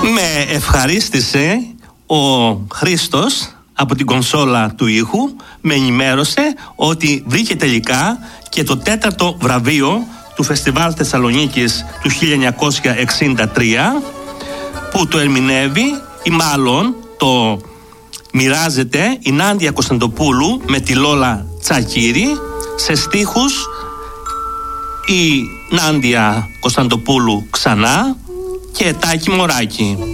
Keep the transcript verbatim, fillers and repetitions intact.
Με ευχαρίστησε ο Χρήστος από την κονσόλα του ήχου, με ενημέρωσε ότι βρήκε τελικά και το τέταρτο βραβείο του Φεστιβάλ Θεσσαλονίκης του χίλια εννιακόσια εξήντα τρία, που το ερμηνεύει ή μάλλον το μοιράζεται η Νάντια Κωνσταντοπούλου με τη Λόλα Τσακίρη, σε στίχους η Νάντια Κωνσταντοπούλου ξανά και Τάκη Μωράκη.